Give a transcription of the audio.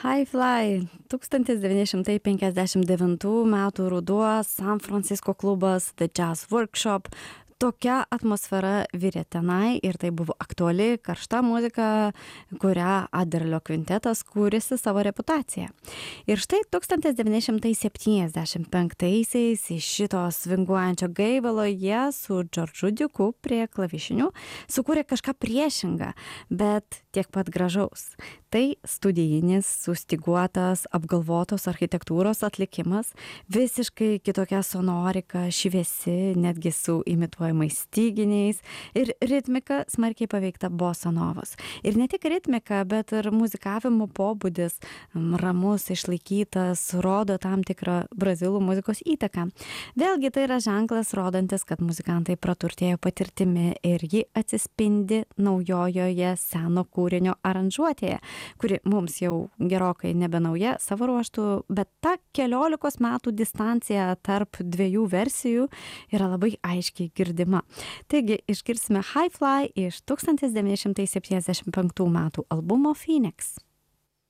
High Fly 1959 metų ruduo, San Francisco klubas The Jazz Workshop. Tokia atmosfera virė tenai ir tai buvo aktuali, karšta muzika, kurią Adderlio kvintetas kūrėsi savo reputaciją. Ir štai 1975-aisiais iš šito svinguojančio gaivalo jie su Džordžu Duku prie klavišinių sukūrė kažką priešingą, bet tiek pat gražaus. Tai studijinis, sustiguotas, apgalvotos architektūros atlikimas, visiškai kitokia sonorika, šviesi, netgi su imituojamais styginiais ir ritmika smarkiai paveikta bosanovos. Ir ne tik ritmika, bet ir muzikavimo pobūdis ramus, išlaikytas, rodo tam tikrą brazilų muzikos įtaką. Vėlgi tai yra ženklas rodantis, kad muzikantai praturtėjo patirtimi ir ji atsispindi naujojoje seno kūrinio aranžuotėje, kuri mums jau gerokai nebenauja savo ruoštų, bet ta 14 metų distancija tarp dviejų versijų yra labai aiškiai girdima. Taigi išgirsime High Fly iš 1975 metų albumo Phoenix.